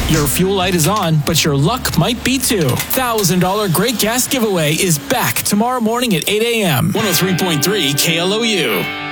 Your fuel light is on, but your luck might be too. $1,000 Great Gas Giveaway is back tomorrow morning at 8 a.m. 103.3 KLOU.